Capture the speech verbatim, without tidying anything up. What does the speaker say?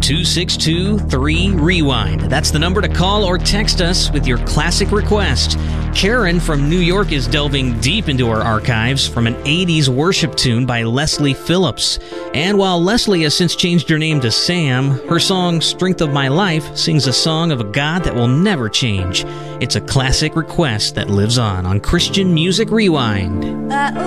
two six two, three, rewind. That's the number to call or text us with your classic request. Karen from New York is delving deep into our archives from an eighties worship tune by Leslie Phillips. And while Leslie has since changed her name to Sam, her song Strength of My Life sings a song of a God that will never change. It's a classic request that lives on on Christian Music Rewind. Uh,